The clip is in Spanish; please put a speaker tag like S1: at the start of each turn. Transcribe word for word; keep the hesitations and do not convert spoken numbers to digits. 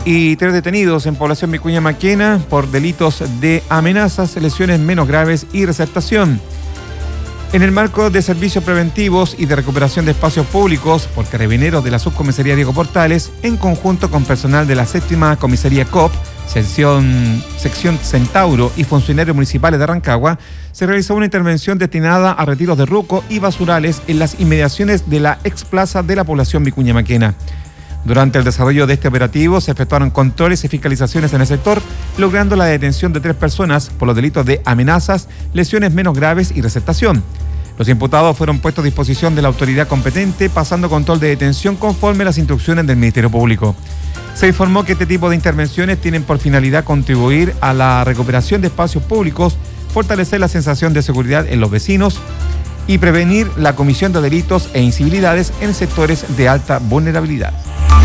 S1: Y tres detenidos en población Vicuña Maquena por delitos de amenazas, lesiones menos graves y receptación. En el marco de servicios preventivos y de recuperación de espacios públicos por carabineros de la subcomisaría Diego Portales, en conjunto con personal de la séptima comisaría C O P, sección, sección Centauro y funcionarios municipales de Rancagua, se realizó una intervención destinada a retiros de ruco y basurales en las inmediaciones de la explaza de la población Vicuña Maquena. Durante el desarrollo de este operativo se efectuaron controles y fiscalizaciones en el sector, logrando la detención de tres personas por los delitos de amenazas, lesiones menos graves y receptación. Los imputados fueron puestos a disposición de la autoridad competente, pasando control de detención conforme a las instrucciones del Ministerio Público. Se informó que este tipo de intervenciones tienen por finalidad contribuir a la recuperación de espacios públicos, fortalecer la sensación de seguridad en los vecinos y prevenir la comisión de delitos e incivilidades en sectores de alta vulnerabilidad.